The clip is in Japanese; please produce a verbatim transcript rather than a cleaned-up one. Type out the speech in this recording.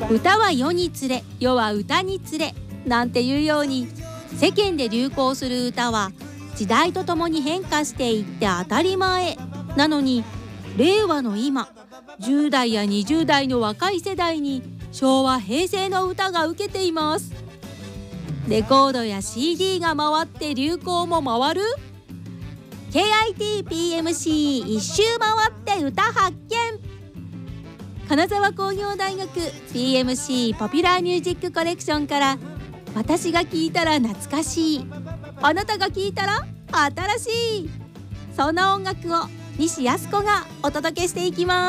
歌は世につれ、世は歌につれなんていうように、世間で流行する歌は時代とともに変化していって当たり前なのに、令和の今、じゅう代やにじゅう代の若い世代に昭和平成の歌が受けています。レコードや シーディー が回って流行も回る ケーアイティーピーエムシー 一周回って歌発見。金沢工業大学 ピーエムシー ポピュラーミュージックコレクションから、私が聴いたら懐かしい、あなたが聴いたら新しい、そんな音楽を西泰子がお届けしていきます。